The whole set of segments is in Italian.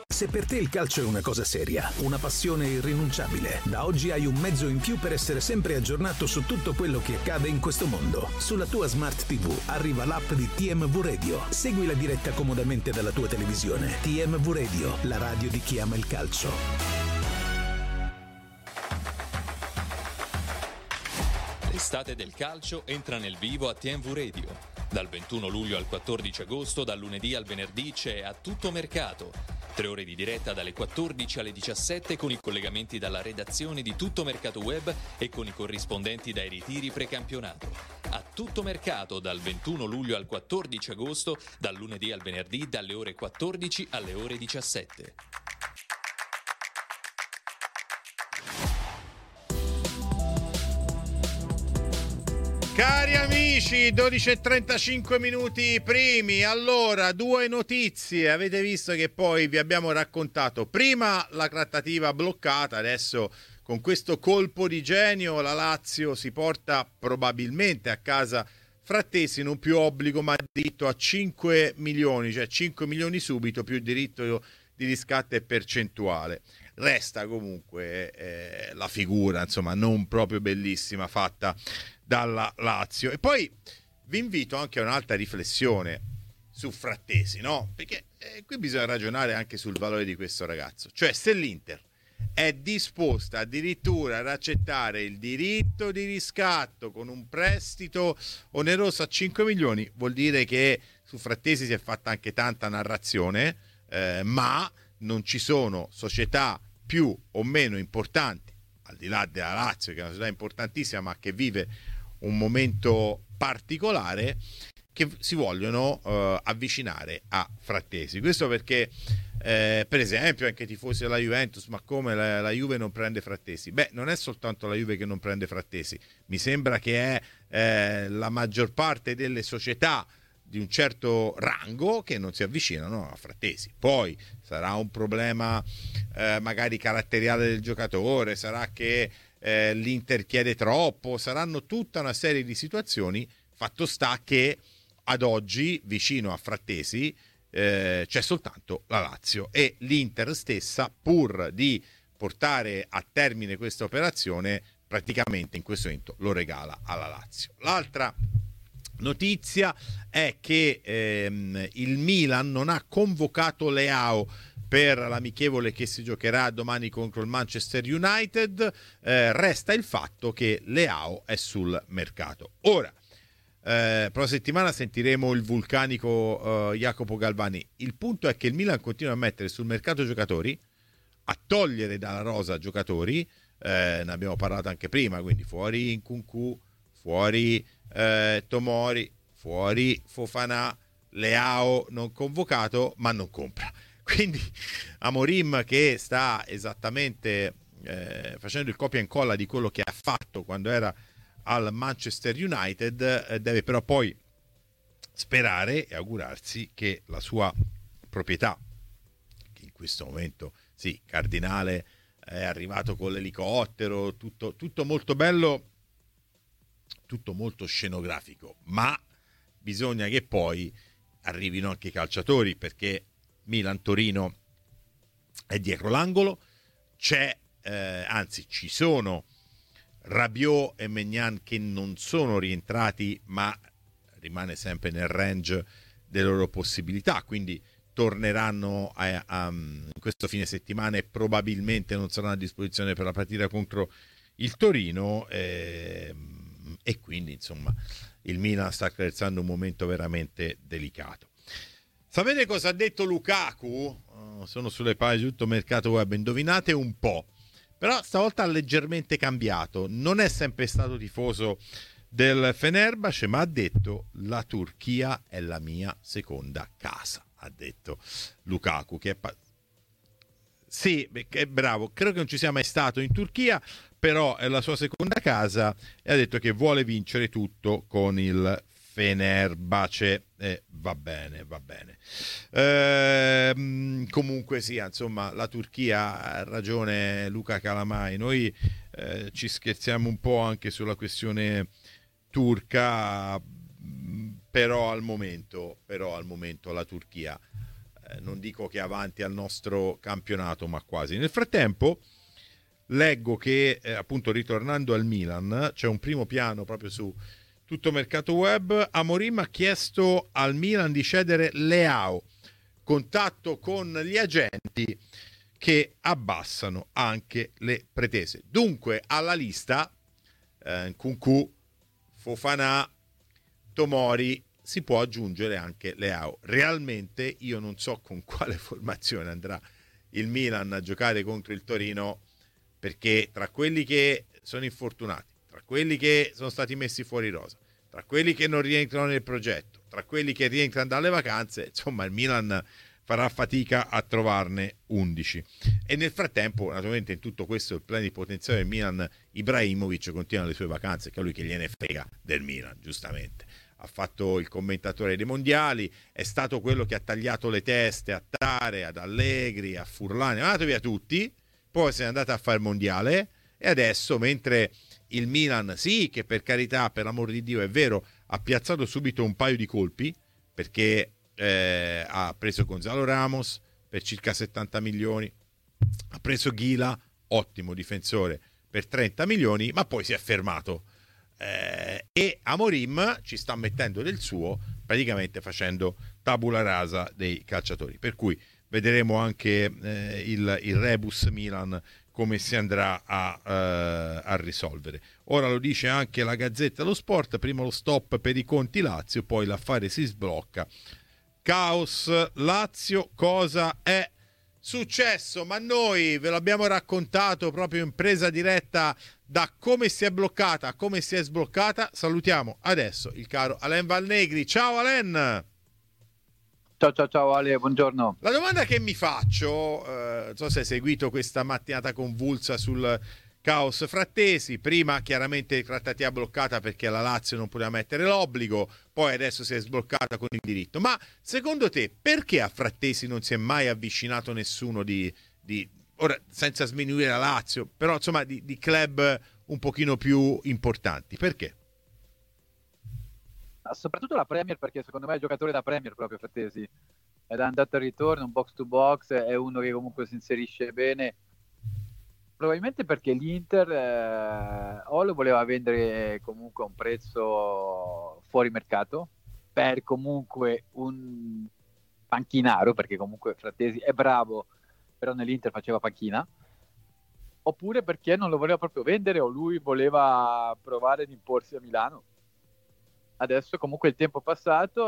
Se per te il calcio è una cosa seria, una passione irrinunciabile, da oggi hai un mezzo in più per essere sempre aggiornato su tutto quello che accade in questo mondo. Sulla tua Smart TV arriva l'app di TMV Radio. Segui la diretta comodamente dalla tua televisione. TMV Radio, la radio di chi ama il calcio. L'estate del calcio entra nel vivo a TMV Radio. Dal 21 luglio al 14 agosto, dal lunedì al venerdì c'è A Tutto Mercato. 3 ore di diretta dalle 14 alle 17 con i collegamenti dalla redazione di Tutto Mercato Web e con i corrispondenti dai ritiri precampionato. A Tutto Mercato dal 21 luglio al 14 agosto, dal lunedì al venerdì dalle ore 14 alle ore 17. Cari amici, 12:35 minuti primi. Allora, due notizie. Avete visto che poi vi abbiamo raccontato prima la trattativa bloccata, adesso con questo colpo di genio la Lazio si porta probabilmente a casa Frattesi, non più obbligo ma diritto a 5 milioni, cioè 5 milioni subito più diritto di riscatto e percentuale. Resta comunque la figura, insomma, non proprio bellissima fatta dalla Lazio. E poi vi invito anche a un'altra riflessione su Frattesi, no? Perché qui bisogna ragionare anche sul valore di questo ragazzo. Cioè, se l'Inter è disposta addirittura ad accettare il diritto di riscatto con un prestito oneroso a 5 milioni, vuol dire che su Frattesi si è fatta anche tanta narrazione, ma non ci sono società più o meno importanti, al di là della Lazio, che è una società importantissima ma che vive un momento particolare, che si vogliono avvicinare a Frattesi. Questo perché per esempio anche i tifosi della Juventus, ma come la Juve non prende Frattesi? Beh, non è soltanto la Juve che non prende Frattesi, mi sembra che è la maggior parte delle società di un certo rango che non si avvicinano a Frattesi. Poi sarà un problema magari caratteriale del giocatore, sarà che l'Inter chiede troppo, saranno tutta una serie di situazioni. Fatto sta che ad oggi vicino a Frattesi c'è soltanto la Lazio e l'Inter stessa, pur di portare a termine questa operazione, praticamente in questo momento lo regala alla Lazio. L'altra notizia è che il Milan non ha convocato Leao per l'amichevole che si giocherà domani contro il Manchester United. Resta il fatto che Leao è sul mercato. Ora, prossima settimana sentiremo il vulcanico Jacopo Galvani. Il punto è che il Milan continua a mettere sul mercato giocatori, a togliere dalla rosa giocatori, ne abbiamo parlato anche prima, quindi fuori Nkunku, fuori Tomori, fuori Fofana, Leao non convocato ma non compra. Quindi Amorim, che sta esattamente facendo il copia e incolla di quello che ha fatto quando era al Manchester United, deve però poi sperare e augurarsi che la sua proprietà, che in questo momento sì, Cardinale è arrivato con l'elicottero, tutto molto bello, tutto molto scenografico, ma bisogna che poi arrivino anche i calciatori, perché Milan-Torino è dietro l'angolo, anzi ci sono Rabiot e Maignan che non sono rientrati, ma rimane sempre nel range delle loro possibilità, quindi torneranno in questo fine settimana e probabilmente non saranno a disposizione per la partita contro il Torino, e quindi insomma il Milan sta attraversando un momento veramente delicato. Sapete cosa ha detto Lukaku? Sono sulle pagine di Tutto Mercato Web, indovinate un po'. Però stavolta ha leggermente cambiato, non è sempre stato tifoso del Fenerbahce, ma ha detto: la Turchia è la mia seconda casa, ha detto Lukaku, che sì, è bravo, credo che non ci sia mai stato in Turchia, però è la sua seconda casa, e ha detto che vuole vincere tutto con il Fenerbahce. Va bene. Comunque sia, insomma, la Turchia, ha ragione Luca Calamai, noi ci scherziamo un po' anche sulla questione turca, però al momento la Turchia non dico che avanti al nostro campionato, ma quasi. Nel frattempo leggo che appunto, ritornando al Milan, c'è un primo piano proprio su Tutto Mercato Web. Amorim ha chiesto al Milan di cedere Leao, contatto con gli agenti che abbassano anche le pretese. Dunque alla lista Nkunku, Fofana, Tomori, si può aggiungere anche Leao. Realmente io non so con quale formazione andrà il Milan a giocare contro il Torino, perché tra quelli che sono infortunati, tra quelli che sono stati messi fuori rosa, tra quelli che non rientrano nel progetto, tra quelli che rientrano dalle vacanze, insomma il Milan farà fatica a trovarne 11. E nel frattempo, naturalmente, in tutto questo il plenipotenziario del Milan, Ibrahimovic, continua le sue vacanze, che è lui che gliene frega del Milan, giustamente. Ha fatto il commentatore dei mondiali, è stato quello che ha tagliato le teste a Tare, ad Allegri, a Furlani, ha mandato via tutti, poi se n'è andata a fare il mondiale, e adesso, mentre il Milan, sì, che per carità, per l'amor di Dio, è vero, ha piazzato subito un paio di colpi, perché ha preso Gonzalo Ramos per circa 70 milioni, ha preso Ghila, ottimo difensore, per 30 milioni, ma poi si è fermato. E Amorim ci sta mettendo del suo, praticamente facendo tabula rasa dei calciatori, per cui vedremo anche il rebus Milan come si andrà a risolvere. Ora lo dice anche la Gazzetta dello Sport: prima lo stop per i conti Lazio, poi l'affare si sblocca. Caos Lazio, cosa è successo? Ma noi ve l'abbiamo raccontato proprio in presa diretta, da come si è bloccata a come si è sbloccata. Salutiamo adesso il caro Alain Valnegri. Ciao Alain! Ciao Ale, buongiorno. La domanda che mi faccio, non so se hai seguito questa mattinata convulsa sul caos Frattesi. Prima chiaramente trattativa bloccata perché la Lazio non poteva mettere l'obbligo, poi adesso si è sbloccata con il diritto. Ma secondo te perché a Frattesi non si è mai avvicinato nessuno di ora, senza sminuire la Lazio, però insomma di club un pochino più importanti? Perché? Soprattutto la Premier, perché secondo me è il giocatore da Premier proprio Frattesi. È da andata e ritorno, un box to box, è uno che comunque si inserisce bene. Probabilmente perché l'Inter o lo voleva vendere comunque a un prezzo fuori mercato, per comunque un panchinaro, perché comunque Frattesi è bravo, però nell'Inter faceva panchina, oppure perché non lo voleva proprio vendere o lui voleva provare ad imporsi a Milano. Adesso comunque il tempo è passato,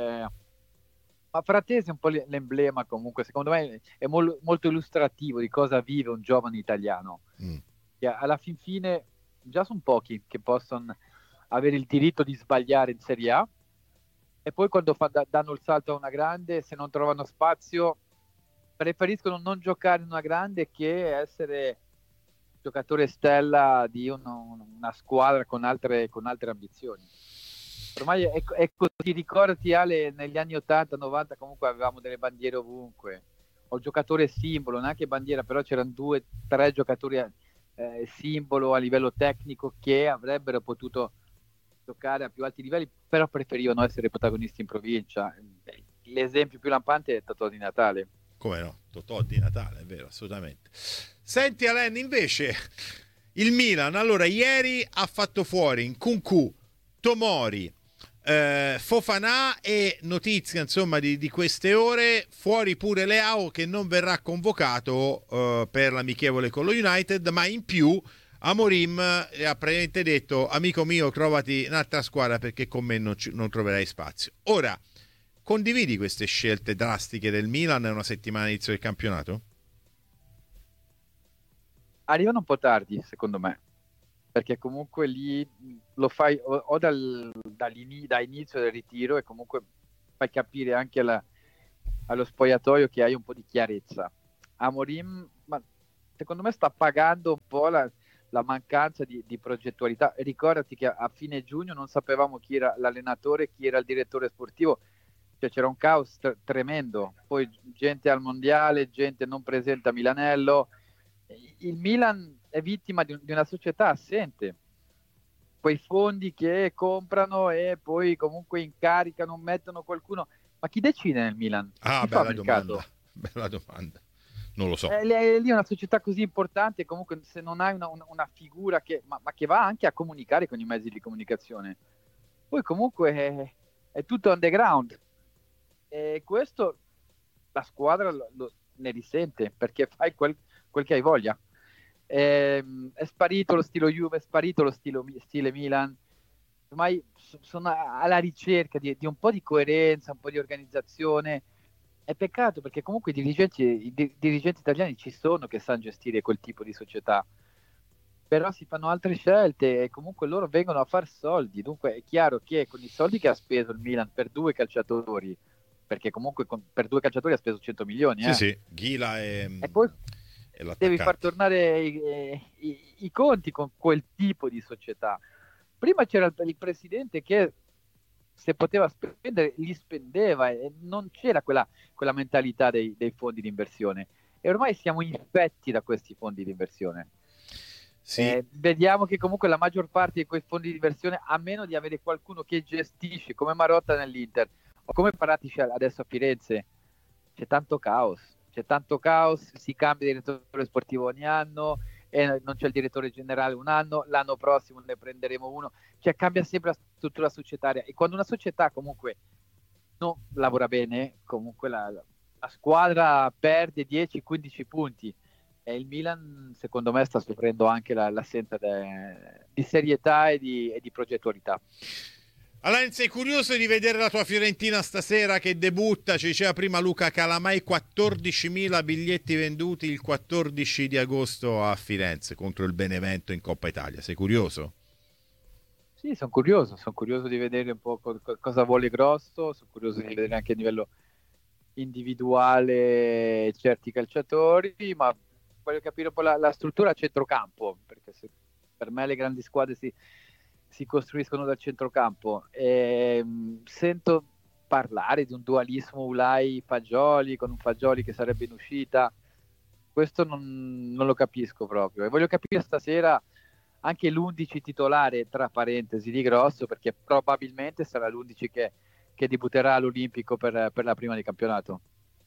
ma Frattesi è un po' l'emblema, comunque secondo me è molto illustrativo di cosa vive un giovane italiano, che alla fin fine già sono pochi che possono avere il diritto di sbagliare in Serie A, e poi quando danno il salto a una grande, se non trovano spazio preferiscono non giocare in una grande che essere giocatore stella di una squadra con altre ambizioni. Ormai è così. Ricordati Ale, negli anni 80-90 comunque avevamo delle bandiere ovunque, o giocatore simbolo, neanche bandiera, però c'erano 2-3 giocatori simbolo a livello tecnico che avrebbero potuto giocare a più alti livelli, però preferivano essere protagonisti in provincia. L'esempio più lampante è Totò Di Natale. Come no? Totò Di Natale, è vero, assolutamente. Senti Alain, invece il Milan, allora ieri ha fatto fuori Nkunku, Tomori, Fofana, e notizia insomma di queste ore, fuori pure Leao che non verrà convocato per l'amichevole con lo United, ma in più Amorim ha praticamente detto: amico mio, trovati un'altra squadra perché con me non troverai spazio. Ora, condividi queste scelte drastiche del Milan a una settimana all'inizio del campionato? Arrivano un po' tardi secondo me, perché comunque lì lo fai o da inizio del ritiro, e comunque fai capire anche allo spogliatoio che hai un po' di chiarezza. Amorim, ma secondo me sta pagando un po' la mancanza di progettualità. Ricordati che a fine giugno non sapevamo chi era l'allenatore, chi era il direttore sportivo, cioè c'era un caos tremendo, poi gente al mondiale, gente non presente a Milanello. Il Milan è vittima di una società assente, quei fondi che comprano e poi comunque incaricano, mettono qualcuno, Ma chi decide nel Milan? Ah, Chi fa bella mercato? domanda. Bella domanda. Non lo so. Lì è una società così importante, comunque se non hai una figura ma che va anche a comunicare con i mezzi di comunicazione, poi comunque è tutto underground, e questo la squadra ne risente, perché fai quel che hai voglia. È sparito lo stile Juve, è sparito lo stile Milan, ormai sono alla ricerca di un po' di coerenza, un po' di organizzazione. È peccato, perché comunque i dirigenti italiani ci sono, che sanno gestire quel tipo di società, però si fanno altre scelte e comunque loro vengono a far soldi. Dunque è chiaro che con i soldi che ha speso il Milan per 2 calciatori, perché comunque per 2 calciatori ha speso 100 milioni, Sì, sì, Ghila e poi e devi far l'attaccante. tornare i conti con quel tipo di società. Prima c'era il presidente che, se poteva spendere, li spendeva, e non c'era quella mentalità dei fondi di inversione. E ormai siamo infetti da questi fondi di inversione. Sì, Vediamo che comunque la maggior parte di quei fondi di inversione, a meno di avere qualcuno che gestisce, come Marotta nell'Inter o come Paratici adesso a Firenze, c'è tanto caos. C'è tanto caos, si cambia direttore sportivo ogni anno e non c'è il direttore generale un anno, l'anno prossimo ne prenderemo uno, cioè cambia sempre la struttura societaria, e quando una società comunque non lavora bene, comunque la squadra perde 10-15 punti, e il Milan secondo me sta soffrendo anche l'assenza di serietà e di progettualità. Alain, sei curioso di vedere la tua Fiorentina stasera che debutta? Ci diceva prima Luca Calamai, 14.000 biglietti venduti il 14 di agosto a Firenze contro il Benevento in Coppa Italia. Sei curioso? Sì, sono curioso di vedere un po' cosa vuole Grosso, sono curioso di vedere anche a livello individuale certi calciatori, ma voglio capire un po' la struttura a centrocampo, perché per me le grandi squadre si costruiscono dal centrocampo. Sento parlare di un dualismo Ulai-Fagioli, con un Fagioli che sarebbe in uscita. Questo non lo capisco proprio, e voglio capire stasera anche l'11 titolare, tra parentesi, di Grosso, perché probabilmente sarà l'11 che debutterà all'Olimpico per la prima di campionato.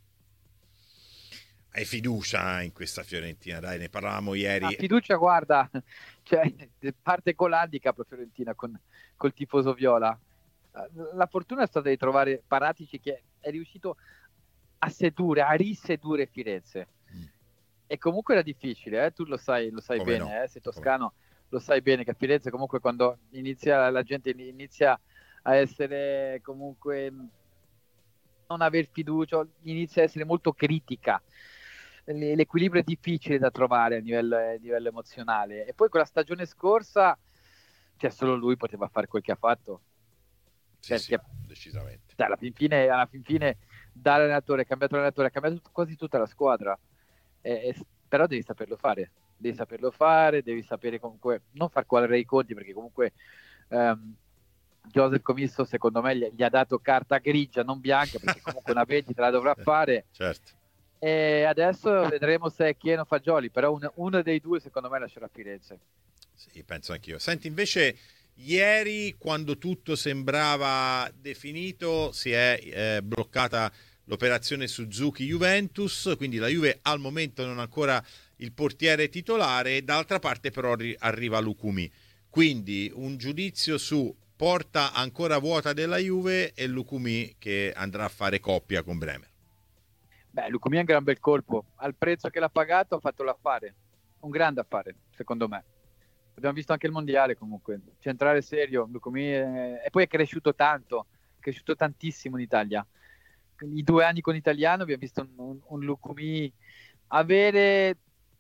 Hai fiducia in questa Fiorentina? Dai, ne parlavamo La ieri. fiducia, guarda, cioè, parte con l'handicap la Fiorentina, col tifoso viola. La fortuna è stata di trovare Paratici, che è riuscito a risedurre Firenze. E comunque era difficile, tu lo sai Come bene, no? sei toscano, lo sai bene che a Firenze comunque, quando la gente inizia a essere comunque, non aver fiducia, inizia a essere molto critica. L'equilibrio è difficile da trovare a livello emozionale. E poi con la stagione scorsa, cioè, solo lui poteva fare quel che ha fatto. Sì, Perché sì, decisamente. alla fin fine dall'allenatore, ha cambiato quasi tutta la squadra. Però devi saperlo fare. Devi sapere comunque non far quadrare i conti, perché comunque Joseph Commisso secondo me gli ha dato carta grigia, non bianca, perché comunque una vendita la dovrà fare. Certo. E adesso vedremo se è Chieno o Fagioli, però uno dei due secondo me lascerà Firenze. Sì, penso anch'io. Senti, invece ieri, quando tutto sembrava definito, si è bloccata l'operazione Suzuki-Juventus, quindi la Juve al momento non ha ancora il portiere titolare, d'altra parte però arriva Lukumi. Quindi un giudizio su porta ancora vuota della Juve e Lukumi che andrà a fare coppia con Bremer. Beh, Lukumi è un gran bel colpo. Al prezzo che l'ha pagato ha fatto l'affare. Un grande affare, secondo me. Abbiamo visto anche il mondiale, comunque. Centrale serio, Lukumi e poi è cresciuto tanto, cresciuto tantissimo in Italia. I 2 anni con l'italiano abbiamo visto un Lukumi avere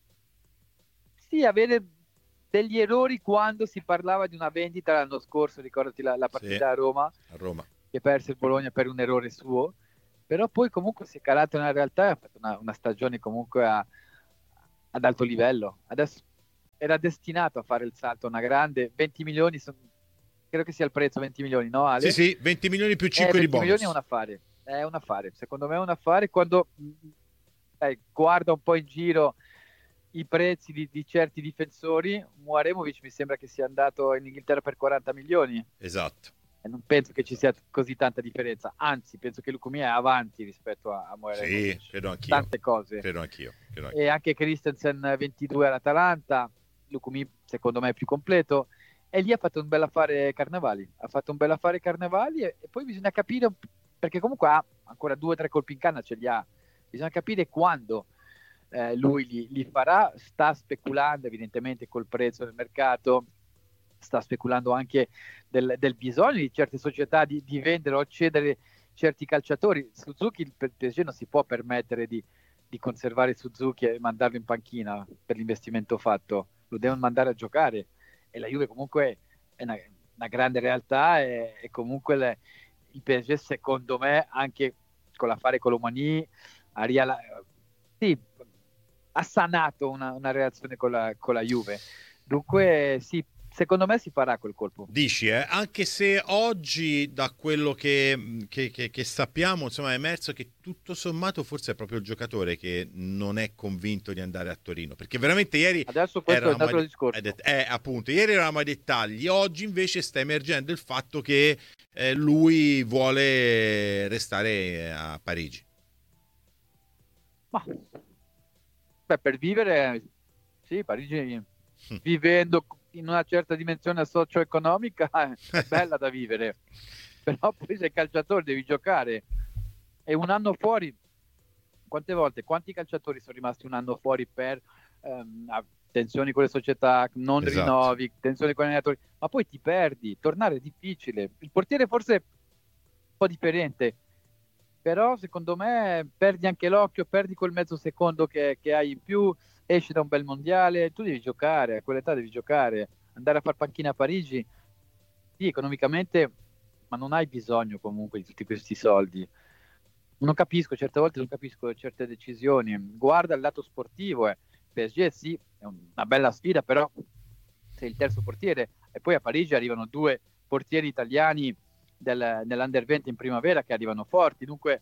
degli errori quando si parlava di una vendita l'anno scorso, ricordati la partita Sì, a Roma, che perse il Bologna per un errore suo, però poi comunque si è calato nella realtà e ha fatto una stagione comunque ad alto livello. Adesso era destinato a fare il salto a una grande, 20 milioni, credo che sia il prezzo, 20 milioni, no Ale? Sì, sì, 20 milioni più 5 di bonus. 20 milioni è un affare, secondo me è un affare. Quando guarda un po' in giro i prezzi di certi difensori, Muaremovic mi sembra che sia andato in Inghilterra per 40 milioni. Esatto. e non penso che ci sia così tanta differenza, anzi penso che Lukumi è avanti rispetto a Moera. Sì, credo anch'io. Tante cose. Credo anch'io. E anche Christensen 22 all'Atalanta, Lukumi secondo me è più completo, e lì ha fatto un bel affare Carnevali, e poi bisogna capire, perché comunque ha ancora 2 o 3 colpi in canna, ce li ha, bisogna capire quando lui li farà. Sta speculando evidentemente col prezzo del mercato, sta speculando anche del bisogno di certe società di vendere o cedere certi calciatori. Suzuki, il PSG non si può permettere di conservare Suzuki e mandarlo in panchina per l'investimento fatto, lo devono mandare a giocare, e la Juve comunque è una grande realtà, e comunque il PSG secondo me, anche con l'affare Colomani, ha sanato una relazione con la Juve, dunque sì, secondo me si farà quel colpo. Dici, anche se oggi da quello che sappiamo, insomma, è emerso che tutto sommato forse è proprio il giocatore che non è convinto di andare a Torino, perché veramente ieri adesso questo è un altro discorso. Appunto, ieri eravamo ai dettagli, oggi invece sta emergendo il fatto che lui vuole restare a Parigi. Ma per vivere, sì, Parigi, vivendo in una certa dimensione socio-economica, è bella da vivere, però poi sei calciatore, devi giocare, e un anno fuori, quanti calciatori sono rimasti un anno fuori per tensioni con le società, non rinnovi, tensioni con gli allenatori, ma poi ti perdi, tornare è difficile. Il portiere forse è un po' differente, però secondo me perdi anche l'occhio, perdi quel mezzo secondo che hai in più, esci da un bel mondiale, tu devi giocare, a quell'età devi giocare, andare a far panchina a Parigi, sì, economicamente, ma non hai bisogno comunque di tutti questi soldi. Certe volte non capisco certe decisioni. Guarda il lato sportivo, PSG sì, è una bella sfida, però sei il terzo portiere, e poi a Parigi arrivano 2 portieri italiani nell'Under 20 in primavera che arrivano forti, dunque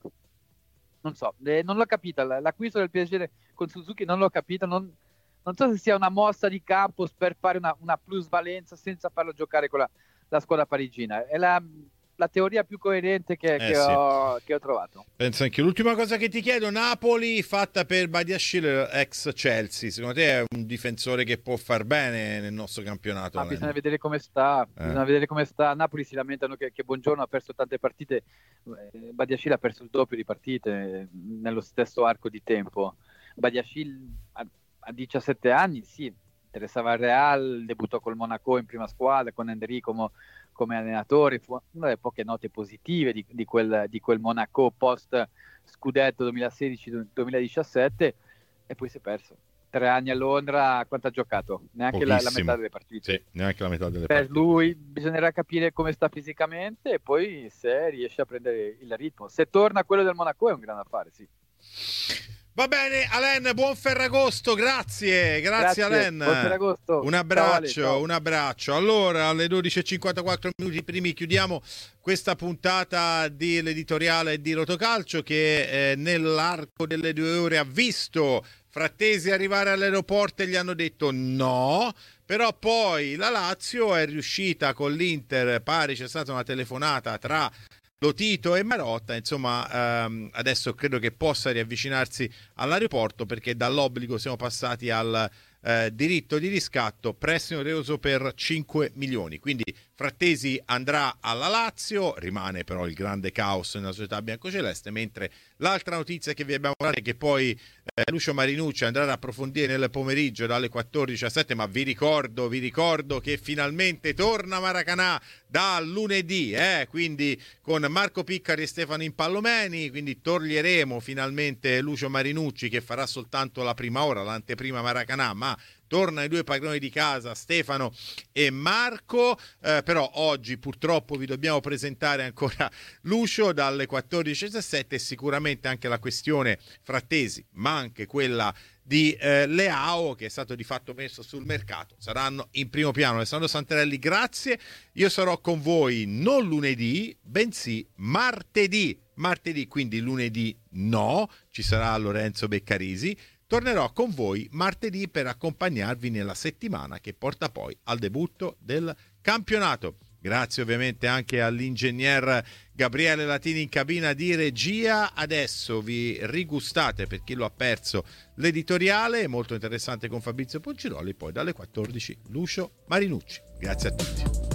non so, non l'ho capita l'acquisto del PSG con Suzuki, non l'ho capito, non so se sia una mossa di campo per fare una plusvalenza senza farlo giocare con la squadra parigina. È la teoria più coerente che ho trovato. Penso anche. L'ultima cosa che ti chiedo, Napoli fatta per Badiashile, ex Chelsea, secondo te è un difensore che può far bene nel nostro campionato? Bisogna vedere come sta, Napoli si lamentano che Buongiorno ha perso tante partite, Badiashile ha perso il doppio di partite nello stesso arco di tempo. Badiashile a 17 anni, sì, interessava il Real, debuttò col Monaco in prima squadra con Enrico come allenatore, fu una delle poche note positive di quel Monaco post scudetto 2016-2017, e poi si è perso. 3 anni a Londra, quanto ha giocato? Neanche la metà delle partite. Sì, neanche la metà delle partite. Per lui bisognerà capire come sta fisicamente, e poi se riesce a prendere il ritmo. Se torna a quello del Monaco è un gran affare, sì. Va bene, Alain, buon Ferragosto, grazie Alain. Buon Ferragosto. Un abbraccio, ciao. Un abbraccio. allora, alle 12:54 minuti primi chiudiamo questa puntata dell'editoriale di Rotocalcio, che nell'arco delle 2 ore ha visto Frattesi arrivare all'aeroporto e gli hanno detto no, però poi la Lazio è riuscita con l'Inter, pare c'è stata una telefonata tra Lotito e Marotta, insomma adesso credo che possa riavvicinarsi all'aeroporto, perché dall'obbligo siamo passati al diritto di riscatto, prestito oneroso per 5 milioni, quindi Frattesi andrà alla Lazio, rimane però il grande caos nella società biancoceleste, mentre l'altra notizia che vi abbiamo dato è che poi Lucio Marinucci andrà ad approfondire nel pomeriggio dalle 14:17, ma vi ricordo che finalmente torna Maracanã da lunedì, quindi con Marco Piccari e Stefano Impallomeni, quindi toglieremo finalmente Lucio Marinucci, che farà soltanto la prima ora, l'anteprima Maracanã, ma torna i 2 padroni di casa, Stefano e Marco, però oggi purtroppo vi dobbiamo presentare ancora Lucio dalle 14:17, e sicuramente anche la questione Frattesi, ma anche quella di Leao, che è stato di fatto messo sul mercato, saranno in primo piano. Alessandro Santarelli, grazie, io sarò con voi non lunedì, bensì martedì, quindi lunedì no, ci sarà Lorenzo Beccarisi. Tornerò con voi martedì per accompagnarvi nella settimana che porta poi al debutto del campionato. Grazie ovviamente anche all'ingegner Gabriele Latini in cabina di regia. Adesso vi rigustate, per chi lo ha perso, l'editoriale molto interessante con Fabrizio Poggiroli, poi dalle 14 Lucio Marinucci. Grazie a tutti.